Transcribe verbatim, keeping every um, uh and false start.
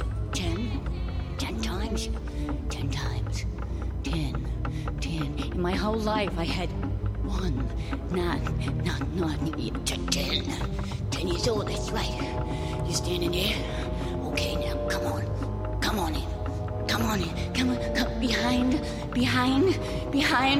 Ten? Ten times? Ten times. Ten. Ten. In my whole life, I had one. Not, not, not, ten. Ten years old, that's right. You standing there? Okay, now, come on. Come on in. Come on in. Come on. Come behind. Behind. Behind.